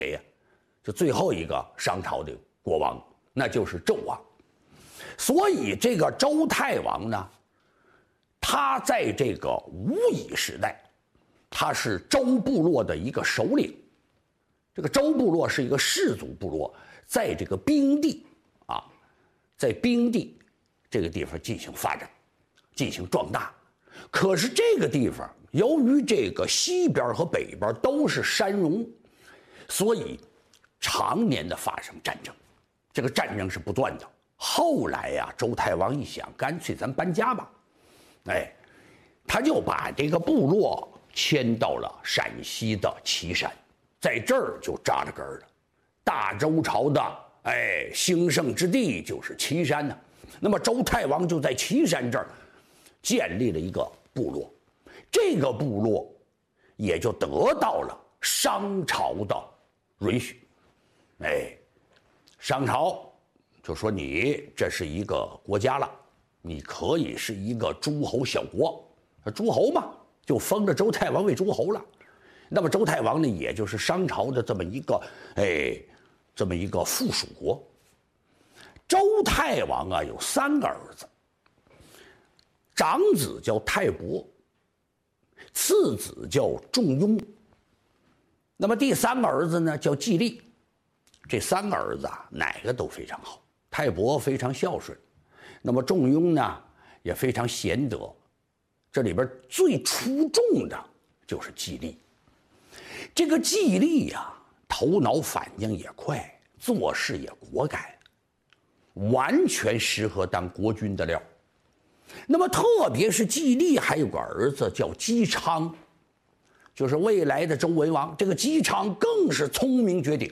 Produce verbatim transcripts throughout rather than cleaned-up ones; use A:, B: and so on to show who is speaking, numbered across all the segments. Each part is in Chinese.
A: 谁呀？就最后一个商朝的国王，那就是纣王。所以这个周太王呢，他在这个吴乙时代，他是周部落的一个首领。这个周部落是一个氏族部落，在这个冰地啊，在冰地这个地方进行发展，进行壮大。可是这个地方由于这个西边和北边都是山戎，所以常年的发生战争，这个战争是不断的。后来呀、啊，周太王一想，干脆咱搬家吧，哎，他就把这个部落迁到了陕西的岐山，在这儿就扎了根了。大周朝的哎兴盛之地就是岐山呢、啊。那么周太王就在岐山这儿建立了一个部落，这个部落也就得到了商朝的允许。哎，商朝就说你这是一个国家了，你可以是一个诸侯小国，诸侯嘛，就封了周太王为诸侯了。那么周太王呢，也就是商朝的这么一个哎，这么一个附属国。周太王啊有三个儿子，长子叫泰伯，次子叫仲雍，那么第三个儿子呢叫季历。这三个儿子啊，哪个都非常好。泰伯非常孝顺，那么仲雍呢也非常贤德。这里边最出众的就是季历。这个季历呀、啊，头脑反应也快，做事也果敢，完全适合当国君的料。那么特别是季历还有个儿子叫姬昌，就是未来的周文王。这个姬昌更是聪明绝顶。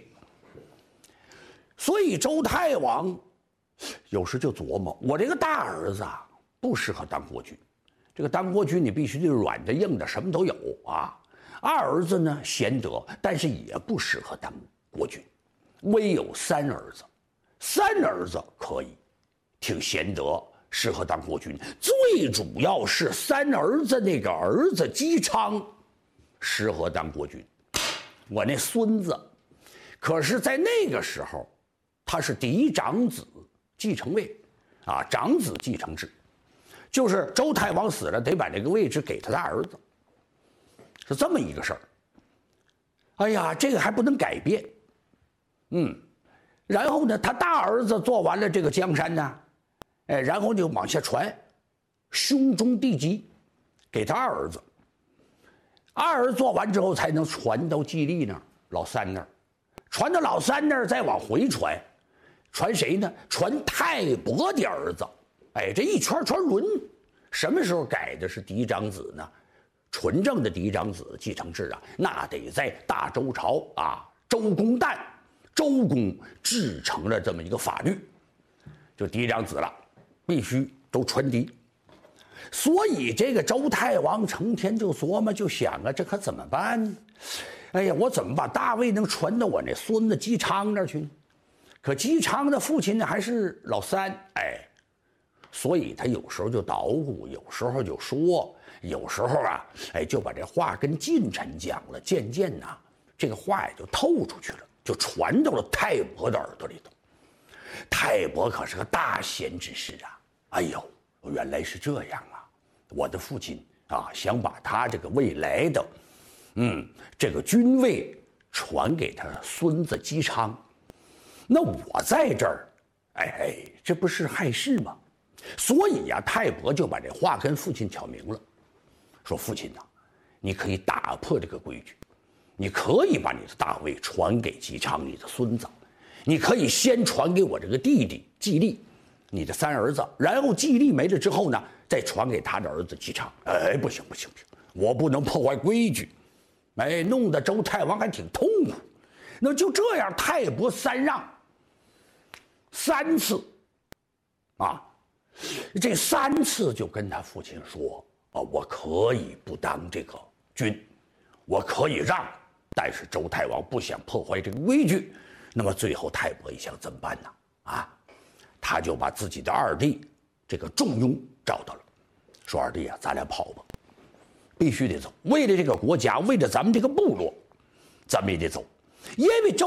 A: 所以周太王有时就琢磨，我这个大儿子啊不适合当国君，这个当国君你必须得软的硬的什么都有啊。二儿子呢贤德，但是也不适合当国君，唯有三儿子，三儿子可以，挺贤德，适合当国君。最主要是三儿子那个儿子姬昌适合当国君。我那孙子可是在那个时候他是嫡长子继承位啊，长子继承制，就是周太王死了得把这个位置给他的儿子，是这么一个事儿。哎呀，这个还不能改变。嗯，然后呢，他大儿子做完了这个江山呢，哎，然后就往下传，兄终弟及，给他二儿子。二儿子做完之后，才能传到季历那儿，老三那儿，传到老三那儿，再往回传，传谁呢？传泰伯的儿子。哎，这一圈圈轮，什么时候改的是嫡长子呢？纯正的嫡长子继承制啊，那得在大周朝啊，周公旦，周公制成了这么一个法律，就嫡长子了，必须都传嫡。所以这个周太王成天就琢磨，就想啊，这可怎么办呢？哎呀，我怎么把大位能传到我那孙子姬昌那儿去呢？可姬昌的父亲呢还是老三，哎，所以他有时候就捣鼓，有时候就说，有时候啊，哎，就把这话跟近臣讲了，渐渐呐、啊，这个话也就透出去了，就传到了泰伯的耳朵里头。泰伯可是个大贤之士啊！哎呦，原来是这样啊！我的父亲啊，想把他这个未来的，嗯，这个君位传给他孙子姬昌。那我在这儿，哎哎，这不是害事吗？所以呀、啊，泰伯就把这话跟父亲挑明了，说：“父亲呐、啊，你可以打破这个规矩，你可以把你的大位传给姬昌，你的孙子，你可以先传给我这个弟弟季历，你的三儿子，然后季历没了之后呢，再传给他的儿子姬昌。哎，不行不行不行，我不能破坏规矩。哎，弄得周太王还挺痛苦。那就这样，泰伯三让三次，啊。”这三次就跟他父亲说啊，我可以不当这个君，我可以让，但是周太王不想破坏这个规矩。那么最后泰伯一想怎么办呢？啊，他就把自己的二弟这个仲雍找到了，说：“二弟啊，咱俩跑吧，必须得走，为了这个国家，为了咱们这个部落，咱们也得走，因为周